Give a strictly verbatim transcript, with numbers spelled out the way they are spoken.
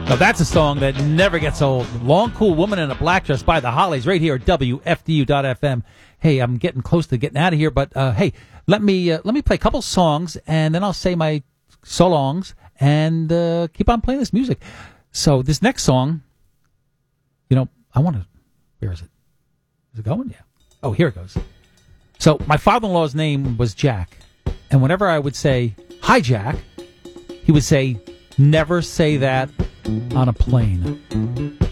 Now that's a song that never gets old. Long Cool Woman in a Black Dress by the Hollies right here at W F D U dot F M. Hey, I'm getting close to getting out of here, but uh, hey, let me uh, let me play a couple songs, and then I'll say my so longs, and uh, keep on playing this music. So this next song, you know, I want to, where is it? Is it going? Yeah. Oh, here it goes. So my father-in-law's name was Jack, and whenever I would say, "Hi, Jack," he would say, "Never say that on a plane."